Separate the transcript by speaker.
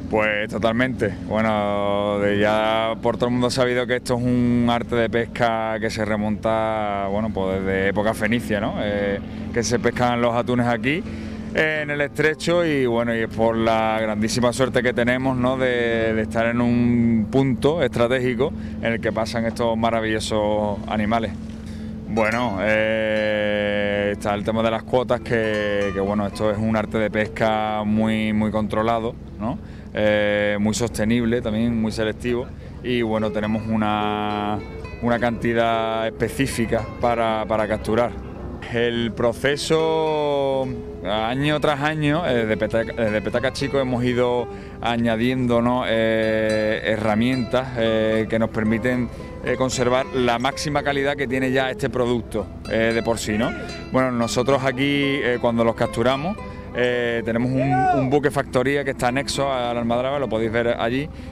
Speaker 1: Pues totalmente. Bueno, ya por todo el mundo ha sabido que esto es un arte de pesca que se remonta, bueno, pues desde época fenicia, ¿no? Que se pescan los atunes aquí en el estrecho y bueno, y es por la grandísima suerte que tenemos, ¿no? de estar en un punto estratégico en el que pasan estos maravillosos animales. Bueno, está el tema de las cuotas, que bueno, esto es un arte de pesca muy controlado, ¿no? Muy sostenible, también muy selectivo, y bueno, tenemos una cantidad específica para capturar. El proceso, año tras año, de Petaca Chico hemos ido añadiendo, ¿no? Herramientas que nos permiten conservar la máxima calidad que tiene ya este producto de por sí, ¿no? Bueno, nosotros aquí cuando los capturamos tenemos un buque factoría que está anexo a la almadraba, lo podéis ver allí,